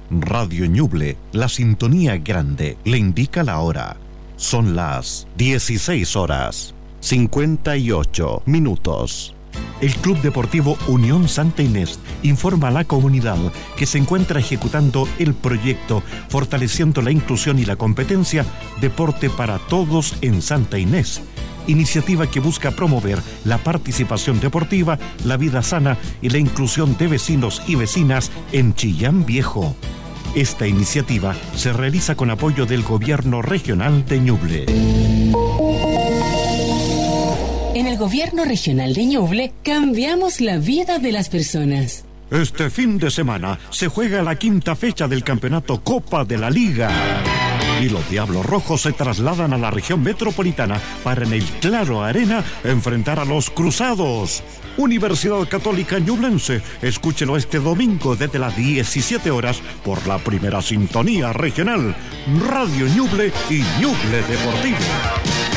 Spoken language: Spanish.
Radio Ñuble, la sintonía grande, le indica la hora. Son las 16:58. El Club Deportivo Unión Santa Inés informa a la comunidad que se encuentra ejecutando el proyecto Fortaleciendo la Inclusión y la Competencia Deporte para Todos en Santa Inés, iniciativa que busca promover la participación deportiva, la vida sana y la inclusión de vecinos y vecinas en Chillán Viejo. Esta iniciativa se realiza con apoyo del Gobierno Regional de Ñuble. En el Gobierno Regional de Ñuble cambiamos la vida de las personas. Este fin de semana se juega la quinta fecha del campeonato Copa de la Liga. Y los Diablos Rojos se trasladan a la región metropolitana para en el Claro Arena enfrentar a los Cruzados. Universidad Católica Ñublense, escúchelo este domingo desde las 17 horas por la primera sintonía regional, Radio Ñuble y Ñuble Deportivo.